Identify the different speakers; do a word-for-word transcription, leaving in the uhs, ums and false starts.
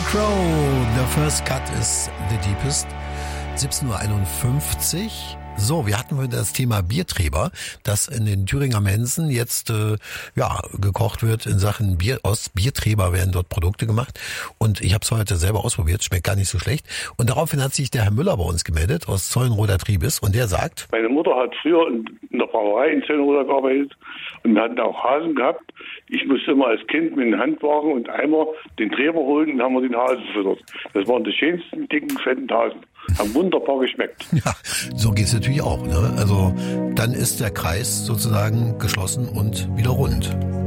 Speaker 1: Sheryl Crow, The First Cut is the Deepest. siebzehn Uhr einundfünfzig. So, wir hatten heute das Thema Biertreber, das in den Thüringer Mensen jetzt äh, ja gekocht wird in Sachen Bier. Aus Biertreber werden dort Produkte gemacht. Und ich habe es heute selber ausprobiert, schmeckt gar nicht so schlecht. Und daraufhin hat sich der Herr Müller bei uns gemeldet aus Zeulenroder Triebes und der sagt:
Speaker 2: Meine Mutter hat früher in der Brauerei in Zeulenroder gearbeitet und wir hatten auch Hasen gehabt. Ich musste immer als Kind mit dem Handwagen und Eimer den Treber holen und haben wir den Hasen gefüttert. Das waren die schönsten, dicken, fetten Hasen. Haben wunderbar geschmeckt.
Speaker 1: Ja, so geht's natürlich auch. Ne? Also dann ist der Kreis sozusagen geschlossen und wieder rund.